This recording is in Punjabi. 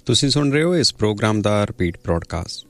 ਤੁਸੀਂ ਸੁਣ ਰਹੇ ਹੋ ਇਸ ਪ੍ਰੋਗਰਾਮ ਦਾ ਰਿਪੀਟ ਬ੍ਰੌਡਕਾਸਟ।